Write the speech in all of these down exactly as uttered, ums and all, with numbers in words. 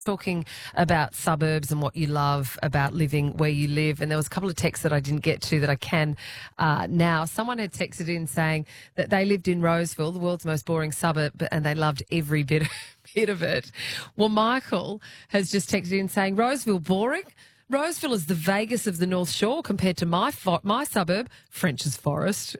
talking about suburbs and what you love about living where you live. And there was a couple of texts that I didn't get to that I can uh, now. Someone had texted in saying that they lived in Roseville, the world's most boring suburb, and they loved every bit, bit of it. Well, Michael has just texted in saying, Roseville boring? Roseville is the Vegas of the North Shore compared to my fo- my suburb, French's Forest.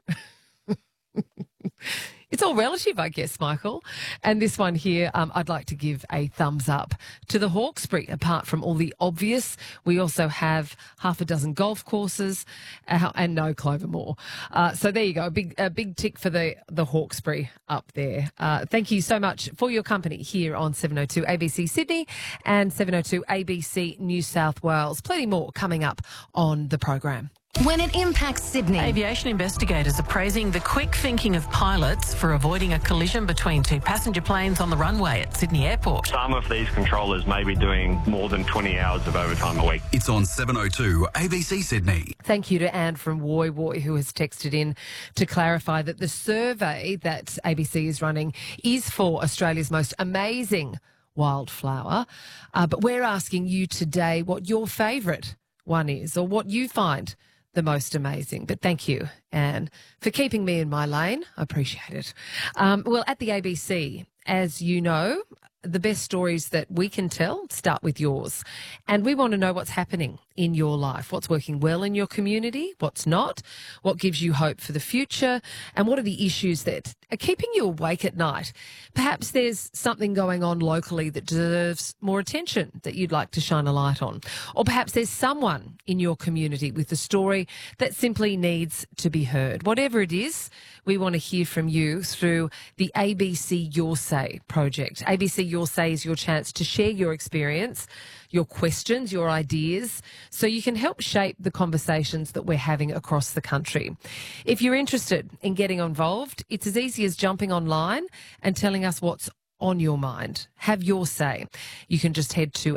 It's all relative, I guess, Michael. And this one here, um, I'd like to give a thumbs up to the Hawkesbury. Apart from all the obvious, we also have half a dozen golf courses uh, and no Clovermore. Uh, so there you go, a big, a big tick for the, the Hawkesbury up there. Uh, thank you so much for your company here on seven oh two A B C Sydney and seven oh two A B C New South Wales. Plenty more coming up on the program. When it impacts Sydney. Aviation investigators are praising the quick thinking of pilots for avoiding a collision between two passenger planes on the runway at Sydney Airport. Some of these controllers may be doing more than twenty hours of overtime a week. It's on seven oh two A B C Sydney. Thank you to Anne from Woy Woy, who has texted in to clarify that the survey that A B C is running is for Australia's most amazing wildflower. Uh, but we're asking you today what your favourite one is or what you find the most amazing. But thank you, Anne, for keeping me in my lane. I appreciate it. Um, well, at the A B C, as you know, the best stories that we can tell start with yours. And we want to know what's happening in your life, what's working well in your community, what's not, what gives you hope for the future, and what are the issues that are keeping you awake at night. Perhaps there's something going on locally that deserves more attention that you'd like to shine a light on. Or perhaps there's someone in your community with a story that simply needs to be heard. Whatever it is, we want to hear from you through the A B C Your Say project. A B C Your Say is your chance to share your experience, your questions, your ideas, so you can help shape the conversations that we're having across the country. If you're interested in getting involved, it's as easy as jumping online and telling us what's on your mind. Have your say. You can just head to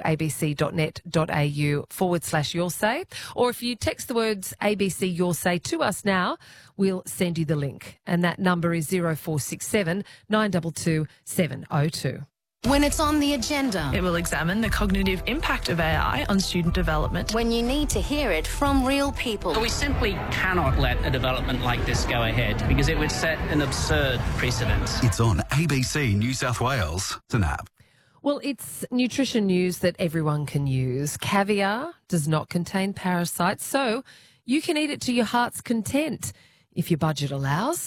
abc.net.au forward slash your say. Or if you text the words A B C Your Say to us now, we'll send you the link. And that number is zero four six seven nine two two seven oh two. When it's on the agenda. It will examine the cognitive impact of A I on student development. When you need to hear it from real people. But we simply cannot let a development like this go ahead because it would set an absurd precedent. It's on A B C New South Wales. It's an app. Well, it's nutrition news that everyone can use. Caviar does not contain parasites, so you can eat it to your heart's content, if your budget allows.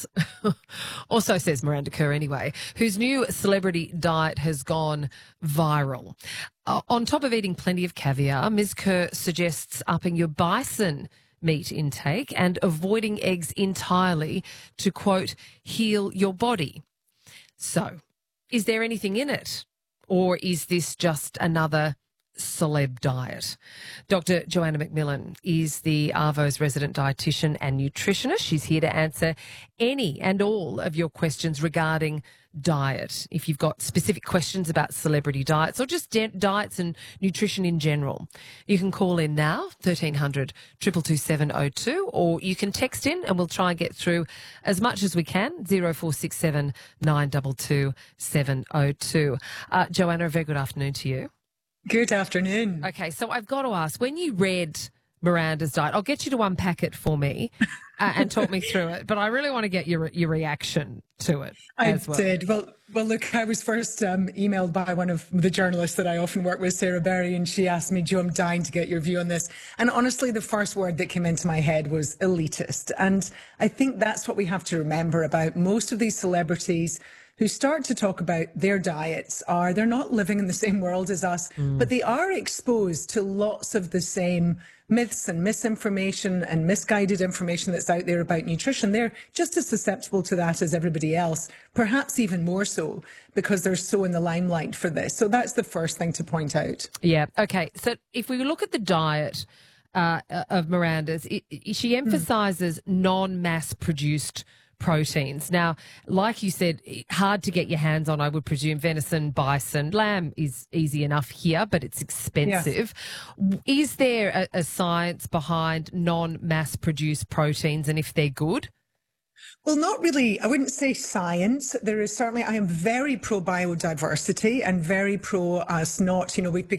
Or so says Miranda Kerr anyway, whose new celebrity diet has gone viral. Uh, on top of eating plenty of caviar, Miz Kerr suggests upping your bison meat intake and avoiding eggs entirely to, quote, heal your body. So, is there anything in it? Or is this just another celeb diet? Doctor Joanna McMillan is the Arvo's resident dietitian and nutritionist. She's here to answer any and all of your questions regarding diet. If you've got specific questions about celebrity diets or just di- diets and nutrition in general, you can call in now, thirteen hundred, two two two seven oh two, or you can text in and we'll try and get through as much as we can, zero four six seven nine two two seven oh two. Uh, Joanna, a very good afternoon to you. Good afternoon. Okay, so I've got to ask, when you read Miranda's diet, I'll get you to unpack it for me uh, and talk me through it, but I really want to get your your reaction to it I as well. did. Well, well, look, I was first um, emailed by one of the journalists that I often work with, Sarah Berry, and she asked me, Joe, I'm dying to get your view on this. And honestly, the first word that came into my head was elitist. And I think that's what we have to remember about most of these celebrities who start to talk about their diets are, they're not living in the same world as us, mm. but they are exposed to lots of the same myths and misinformation and misguided information that's out there about nutrition. They're just as susceptible to that as everybody else, perhaps even more so because they're so in the limelight for this. So that's the first thing to point out. Yeah. Okay. So if we look at the diet uh, of Miranda's, it, it, she emphasises mm. non-mass produced proteins. Now, like you said, hard to get your hands on, I would presume. Venison, bison, lamb is easy enough here, but it's expensive. Yes. Is there a, a science behind non-mass produced proteins and if they're good? Well, not really. I wouldn't say science. There is certainly, I am very pro biodiversity and very pro us not, you know, we've